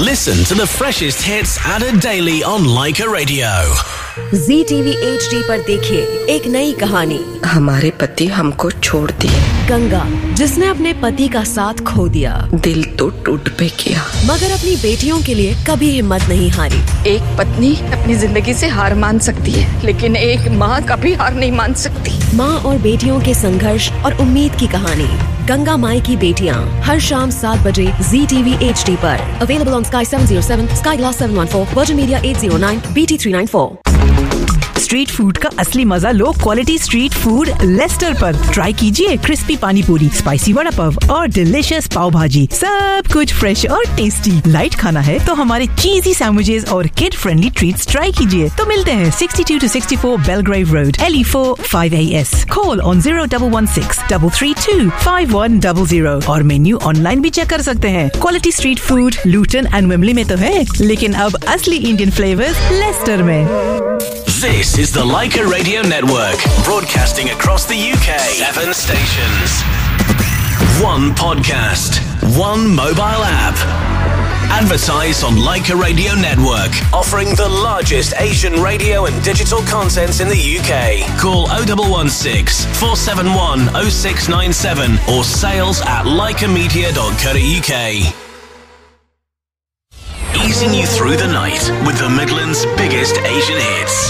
Listen to the freshest hits added daily on Leica Radio. ZTV HD पर देखिए एक नई कहानी। हमारे पति हमको छोड़ दिए। गंगा, जिसने अपने पति का साथ खो दिया। दिल तो टूट पे किया, मगर अपनी बेटियों के लिए कभी हिम्मत नहीं हारी। एक पत्नी अपनी जिंदगी से हार मान सकती है, लेकिन एक माँ कभी हार नहीं मान सकती। माँ और बेटियों के संघर्ष और उम्मीद की कहानी गंगा माई की बेटियाँ, हर शाम 7 बजे ZTV HD पर। Available on Sky 707, Sky Glass 714, Virgin Media 809, BT 394। Street food का असली मजा low quality street food Lester पर। ट्राई कीजिए क्रिस्पी पानी पूरी, स्पाइसी वड़ा पाव और डिलीशियस पाव भाजी। सब कुछ फ्रेश और टेस्टी। लाइट खाना है तो हमारे चीजी सैंडविचेस और किड फ्रेंडली ट्रीट्स ट्राई कीजिए। तो मिलते हैं 62 to 64 Belgrave Road, LE4 5AS। Call on 0116 332 5100 और मेन्यू ऑनलाइन भी चेक कर सकते हैं। Quality street food Lutan and Wembley में तो है, लेकिन अब असली इंडियन फ्लेवर्स लेस्टर में। This is the Leica Radio Network, broadcasting across the UK. 7 stations. One podcast. One mobile app. Advertise on Leica Radio Network, offering the largest Asian radio and digital content in the UK. Call 0116 471 0697 or sales@leicamedia.co.uk. Easing you through the night with the Midlands' biggest Asian hits.